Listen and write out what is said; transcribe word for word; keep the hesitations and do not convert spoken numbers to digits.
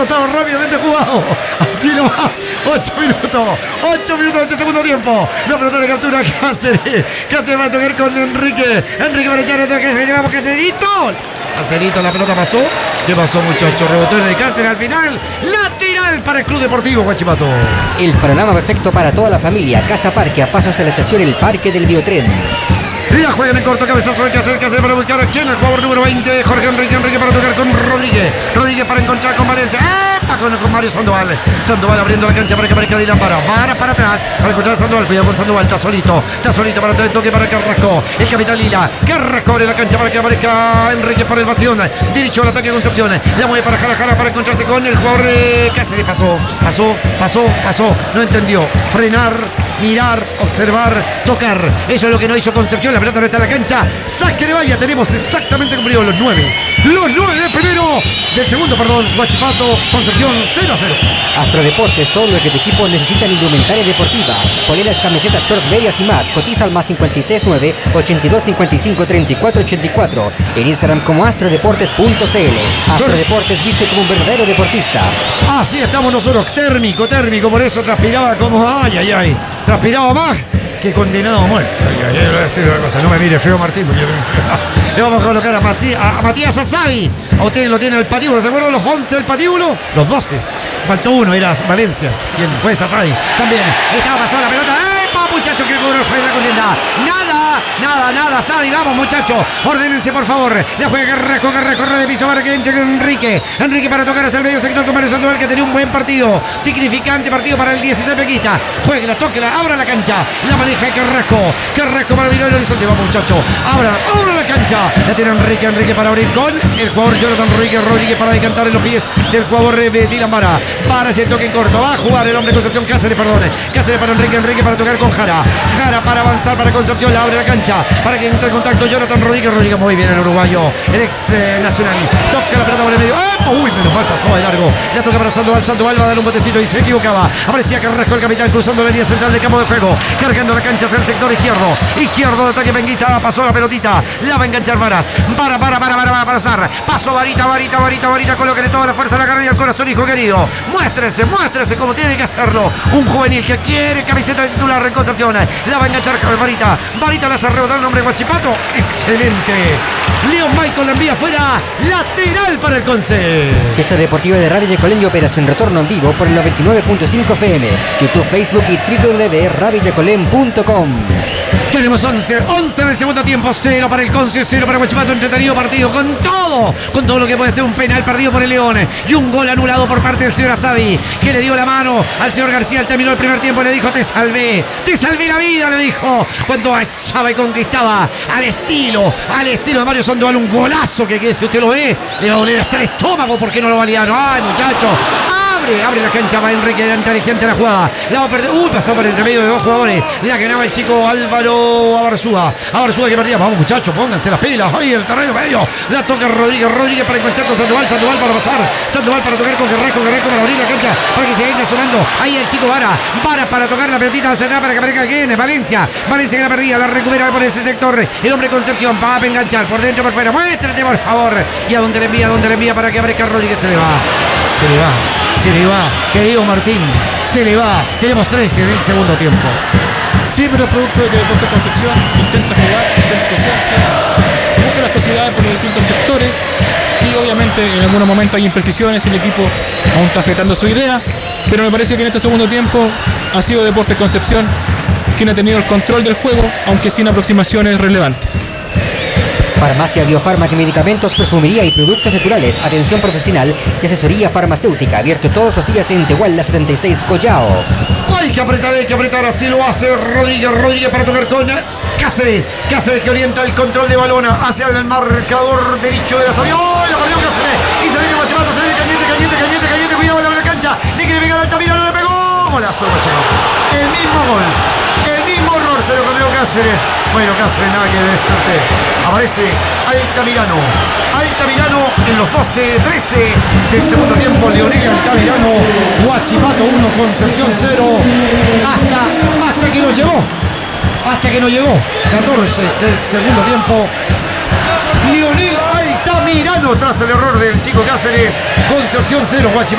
Esto estaba rápidamente jugado. Así nomás. Ocho minutos. Ocho minutos de este segundo tiempo. La pelota de captura Cáceres. Cáceres va a tocar con Enrique. Enrique para echar otra que se llevamos Cacerito. Cacerito, la pelota pasó. ¿Qué pasó, muchachos? Rebotó en el Cáceres al final. Lateral para el Club Deportivo Huachipato. El panorama perfecto para toda la familia. Casa Parque, a pasos de la estación El Parque del Biotren. La juegan en corto, cabezazo de Cáceres, Cáceres para buscar aquí en el jugador número veinte, Jorge Enrique, Enrique para tocar con Rodríguez, Rodríguez para encontrar con Valencia, ¡epa! Con, con Mario Sandoval, Sandoval abriendo la cancha para que aparezca Dylan Vara, Vara para atrás, para encontrar a Sandoval, cuidado con Sandoval, está solito, está solito para el toque para Carrasco, el capitán Lila, Carrasco abre la cancha para que aparezca Enrique para el bastión, dirigió el ataque de Concepción, la mueve para Jara Jara para encontrarse con el jugador eh, Cáceres, pasó, pasó, pasó, pasó, no entendió, frenar, mirar, observar, tocar, eso es lo que no hizo Concepción. La pelota no está en la cancha, saque de valla, tenemos exactamente cumplido los nueve, los nueve del primero, del segundo, perdón, Huachipato, Concepción, cero a cero. Astrodeportes, todo lo que tu equipo necesita en indumentaria deportiva, poleras, camisetas, shorts, medias y más. Cotiza al más cinco seis nueve, ochenta y dos, cincuenta y cinco, treinta y cuatro ochenta y cuatro, en Instagram como astrodeportes punto c l. Astrodeportes, viste como un verdadero deportista. Así estamos nosotros, térmico, térmico, por eso transpiraba como, ay, ay, ay, transpiraba más que condenado a muerte. Ay, ay, ay, voy a decir una cosa, no me mire feo Martín, porque le vamos a colocar a, Matí, a, a Matías Asabi. A usted lo tiene el patíbulo, ¿se acuerdan los once del patíbulo? Los doce. Faltó uno, era Valencia. Y el juez Asabi también. Estaba pasando la pelota. ¡Epa, muchachos, que cobró el juez de la contienda! ¡Nada! Nada, nada, Asabi, vamos, muchachos. Ordénense, por favor. La juega Carrasco, Carrasco, corre de piso para que entre Enrique. Enrique para tocar hacia el medio sector con Mario Sandoval, que tenía un buen partido. Dignificante partido para el dieciséis pequista. Jueguela, tóquela, abra la cancha. La maneja Carrasco. Carrasco para mirar el horizonte. Vamos, muchachos. Abra, abra la cancha. La tiene Enrique, Enrique para abrir con el jugador Jonathan Rodríguez, Rodríguez para decantar en los pies del jugador eh, Dylan Vara. Para hacer toque en corto. Va a jugar el hombre Concepción Cáceres, perdón. Cáceres para Enrique, Enrique para tocar con Jara. Jara para avanzar para Concepción. La abre la cancha para que entre en contacto Jonathan Rodríguez. Rodríguez muy bien el uruguayo. El ex eh, nacional. Toca la pelota por el medio. ¡Eh! Uy, menos mal pasó de largo. La toca para Sandoval. Sandoval va a dar un botecito y se equivocaba. Aparecía Carrasco, el capitán, cruzando la línea central del campo de juego. Cargando la cancha hacia el sector izquierdo. Izquierdo de ataque Benguita. Pasó la pelotita. La va a enganchar Varas. Para, para, para, para, para pasar. Pasó Varita, Varita, Varita, Varita. Colóquele toda la fuerza a la carne y al corazón, hijo querido. Muéstrese, muéstrese como tiene que hacerlo. Un juvenil que quiere camiseta de titular en Concepción. La va a enganchar Varita. Varita la hace rebotar el nombre de Huachipato. Excelente. Leon Michael la envía fuera. Lateral para el Conce. Esta deportiva de Radio Yacolén y operación retorno en vivo por el noventa y nueve punto cinco F M, YouTube, Facebook y w w w punto radio yacolén punto com. Tenemos once, once en el segundo tiempo, cero para el Conce, cero para Huachipato, entretenido partido con todo, con todo lo que puede ser un penal perdido por el León y un gol anulado por parte del señor Asabi, que le dio la mano al señor García al terminó el primer tiempo y le dijo: te salvé, te salvé la vida, le dijo, cuando Asabi conquistaba al estilo, al estilo de Mario Sandoval, un golazo que, que si usted lo ve, le va a doler hasta el estómago porque no lo validaron. Ay, muchachos, abre, abre la cancha para Enrique, era inteligente la jugada, la va a perder, uy, pasó por entre medio de dos jugadores, la ganaba el chico Álvaro Abarzúa, Abarzúa que partía, vamos muchachos, pónganse las pilas, ahí el terreno medio, la toca Rodríguez, Rodríguez para enganchar con Sandoval, Sandoval para pasar, Sandoval para tocar con Carrasco, Carrasco para abrir la cancha, para que se vaya sonando, ahí el chico Vara, Vara para tocar la pelotita, va a cerrar para que aparezca quién, Valencia, Valencia que la perdía, la recupera por ese sector, el hombre Concepción, va a enganchar, por dentro, por fuera, muéstrate por favor, y a dónde le envía, a dónde le envía para que aparezca Rodríguez, se le va, se le va. Se le va, querido Martín, se le va. Tenemos trece en el segundo tiempo. Sí, pero es producto de que Deportes Concepción intenta jugar, intenta asociarse, busca las sociedades por los distintos sectores y obviamente en algunos momentos hay imprecisiones y el equipo aún está afectando su idea, pero me parece que en este segundo tiempo ha sido Deportes Concepción quien ha tenido el control del juego, aunque sin aproximaciones relevantes. Farmacia Biofármaca y Medicamentos, Perfumería y Productos Naturales. Atención profesional y asesoría farmacéutica. Abierto todos los días en Tehuala setenta y seis, Collao. Hay que apretar, hay que apretar. Así lo hace Rodríguez. Rodríguez para tocar con Cáceres. Cáceres que orienta el control de balón hacia el marcador derecho de la salida. ¡Oh! La perdió Cáceres. Y se viene Huachipato. Se viene caliente, caliente, caliente, caliente. Cuidado en la cancha. Le quiere pegar al Altamira. No le pegó. Golazo Huachipato. El mismo gol. El mismo error se lo comió Cáceres. Bueno, Cáceres, nada que ver. Aparece Altamirano. Altamirano en los doce trece del segundo tiempo. Leonel Altamirano. Huachipato uno, Concepción cero. Hasta, hasta que nos llegó. Hasta que nos llegó. catorce del segundo tiempo. Leonel Altamirano tras el error del chico Cáceres. Concepción cero, Huachipato.